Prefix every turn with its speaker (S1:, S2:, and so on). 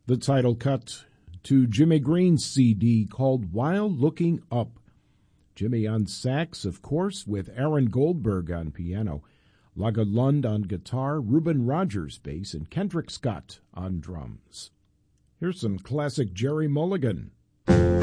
S1: The title cut to Jimmy Green's CD called While Looking Up. Jimmy on sax, of course, with Aaron Goldberg on piano, Laga Lund on guitar, Reuben Rogers bass, and Kendrick Scott on drums. Here's some classic Jerry Mulligan.